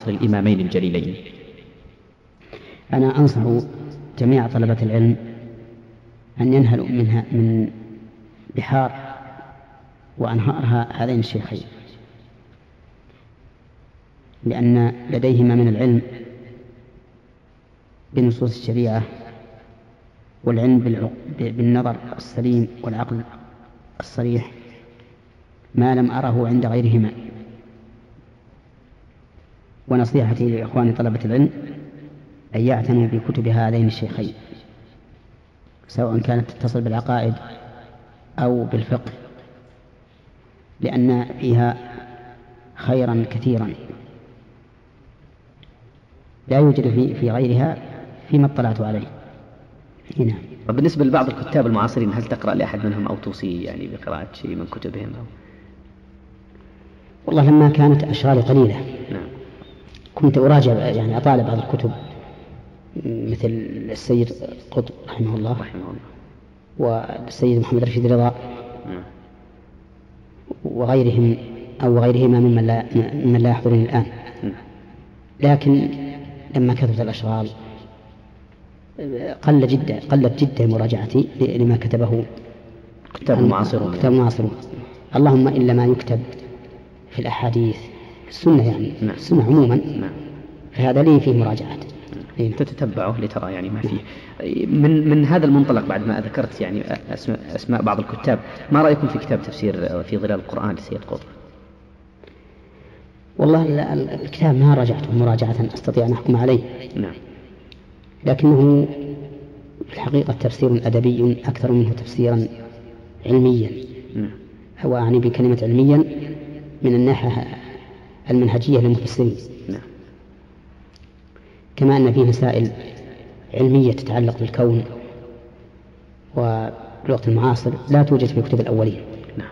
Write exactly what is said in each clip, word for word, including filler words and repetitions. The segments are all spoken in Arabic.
عصر الإمامين الجليلين؟ أنا أنصح جميع طلبة العلم أن ينهلوا منها من بحار وأنهارها هذين الشيخين، لأن لديهما من العلم بنصوص الشريعة والعلم بالنظر السليم والعقل الصريح ما لم أره عند غيرهما. ونصيحتي لإخواني طلبة العلم أن يعتنوا بكتب هذين الشيخين، سواء كانت تتصل بالعقائد أو بالفقه، لأن فيها خيرا كثيرا لا يوجد في في غيرها فيما اطلعت عليه. هنا. وبالنسبة لبعض الكتاب المعاصرين، هل تقرأ لأحد منهم أو توصي يعني بقراءة شيء من كتبهم أو؟ والله لما كانت أشغالي قليلة نعم. كنت أراجع يعني أطالع بعض الكتب مثل السيد قطب رحمه الله, رحمه الله. والسيد محمد رشيد رضا نعم. وغيرهم أو غيرهما ممن لا, ممن لا يحضرني الآن. نعم. لكن لما كثرت الأشغال قل جدا قلت جدا مراجعتي لما كتبه كتاب المعاصرون. كتاب المعاصرون. اللهم إلا ما يكتب في الأحاديث السنة يعني نعم. السنة عموما نعم. فهذا لي فيه مراجعات نعم. تتتبعه لترى يعني ما فيه. من من هذا المنطلق بعد ما ذكرت يعني أسماء, أسماء بعض الكتاب، ما رأيكم في كتاب تفسير في ظلال القرآن لسيد قطب؟ والله الكتاب ما راجعته مراجعة أستطيع أن أحكم عليه. نعم. لكنه في الحقيقة تفسير أدبي أكثر منه تفسيرا علميا. نعم. هو أعني بكلمة علميا من الناحية المنهجية للمفسرين. نعم. كما أن فيه مسائل علمية تتعلق بالكون والوقت المعاصر لا توجد في كتب الأولين. نعم.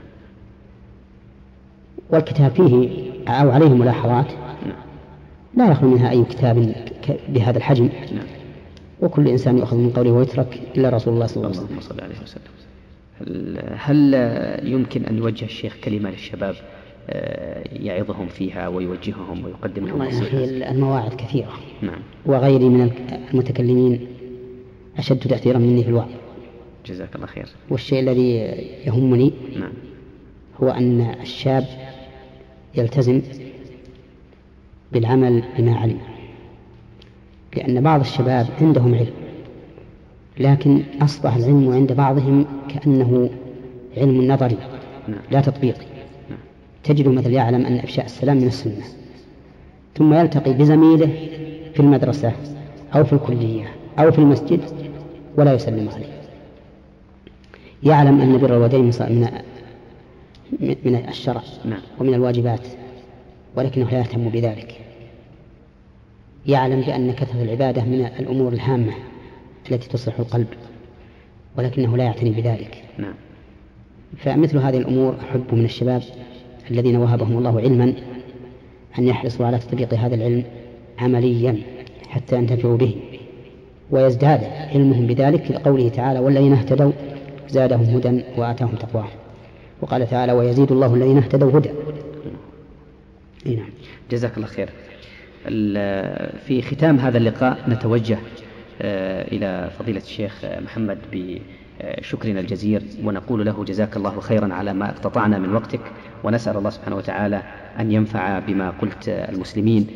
والكتاب فيه أو عليه ملاحظات نعم. لا يخلو منها أي كتاب بهذا الحجم. نعم. وكل إنسان يأخذ من قوله ويترك إلا رسول الله صلى الله عليه وسلم. هل يمكن أن يوجه الشيخ كلمة للشباب يعظهم فيها ويوجههم ويقدم لهم نصيحة؟ المواعظ كثيرة. نعم. وغيري من المتكلمين أشد تأثيرا مني في الوعظ. جزاك الله خير. والشيء الذي يهمني نعم. هو أن الشاب يلتزم بالعمل بما علم، لأن بعض الشباب عندهم علم لكن أصبح العلم عند بعضهم كأنه علم نظري لا تطبيقي. تجد مثل يعلم أن إفشاء السلام من السنة، ثم يلتقي بزميله في المدرسة أو في الكلية أو في المسجد ولا يسلم عليه. يعلم أن بر الوالدين من من الشرع ومن الواجبات، ولكنه لا يهتم بذلك. يعلم بأن كثرة العبادة من الأمور الهامة التي تصلح القلب، ولكنه لا يعتني بذلك. نعم. فمثل هذه الأمور أحب من الشباب الذين وهبهم الله علما أن يحرصوا على تطبيق هذا العلم عمليا حتى ينتفعوا به ويزداد علمهم بذلك، لقوله تعالى والذين اهتدوا زادهم هدى وآتاهم تقواهم. وقال تعالى ويزيد الله الذين اهتدوا هدى. نعم. جزاك الله خير. في ختام هذا اللقاء نتوجه إلى فضيلة الشيخ محمد بشكرنا الجزير، ونقول له جزاك الله خيرا على ما اقتطعنا من وقتك، ونسأل الله سبحانه وتعالى أن ينفع بما قلت المسلمين،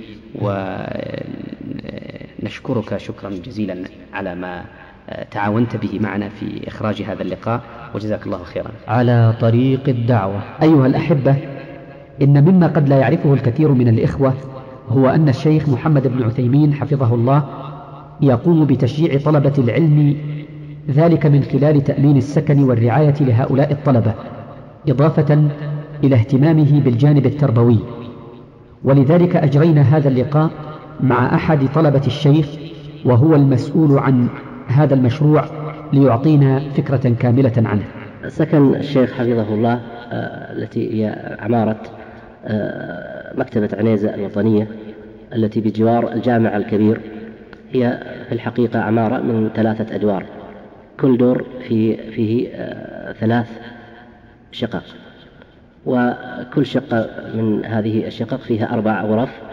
ونشكرك شكرا جزيلا على ما تعاونت به معنا في إخراج هذا اللقاء، وجزاك الله خيرا. على طريق الدعوة. أيها الأحبة، إن مما قد لا يعرفه الكثير من الإخوة هو أن الشيخ محمد بن عثيمين حفظه الله يقوم بتشجيع طلبة العلم، ذلك من خلال تأمين السكن والرعاية لهؤلاء الطلبة، إضافة إلى اهتمامه بالجانب التربوي. ولذلك أجرينا هذا اللقاء مع أحد طلبة الشيخ وهو المسؤول عن هذا المشروع ليعطينا فكرة كاملة عنه. سكن الشيخ حفظه الله آه التي هي عمارة آه مكتبة عنيزة الوطنية التي بجوار الجامع الكبير، هي في الحقيقة عمارة من ثلاثة أدوار، كل دور فيه, فيه آه ثلاث شقق، وكل شقة من هذه الشقق فيها أربع غرف